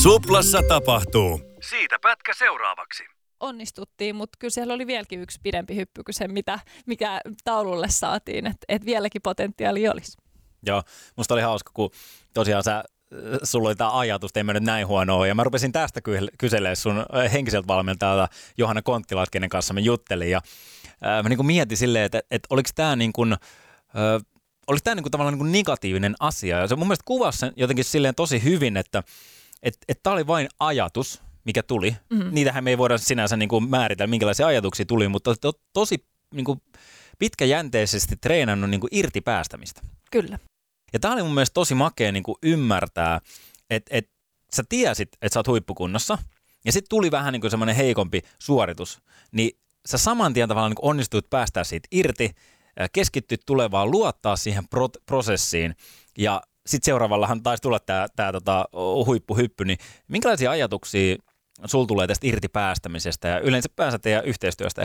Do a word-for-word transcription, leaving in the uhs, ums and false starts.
Suplassa tapahtuu. Siitä pätkä seuraavaksi. Onnistuttiin, mutta kyllä siellä oli vieläkin yksi pidempi hyppy kuin se, mitä, mikä taululle saatiin, että et vieläkin potentiaali olisi. Joo, musta oli hauska, kun tosiaan sä, sulla oli tämä ajatus, että ei mennyt näin huonoa, ja mä rupesin tästä kyselemään sun henkiseltä valmentajalta Johanna Konttilalta, kenen kanssa mä juttelin, ja ää, mä niin kuin mietin silleen, että, että oliko tämä niin kuin, ää, oliko tämä niin kuin tavallaan niin kuin negatiivinen asia, ja se mun mielestä kuvasi sen jotenkin silleen tosi hyvin, että että et tämä oli vain ajatus, mikä tuli. Mm-hmm. Niitähän me ei voida sinänsä niin kuin määritellä, minkälaisia ajatuksia tuli, mutta to, tosi niin kuin pitkäjänteisesti treenannut niin kuin irti päästämistä. Kyllä. Ja tämä oli mun mielestä tosi makea niin kuin ymmärtää, että, että sä tiesit, että sä oot huippukunnossa, ja sitten tuli vähän niin kuin semmoinen heikompi suoritus, niin sä saman tien tavallaan niin kuin onnistuit päästää siitä irti, keskittyt tulevaan, luottaa siihen pro- prosessiin, ja sitten seuraavallahan taisi tulla tämä, tämä tota, huippuhyppy, niin minkälaisia ajatuksia sulla tulee tästä irti päästämisestä ja yleensä päänsä teidän yhteistyöstä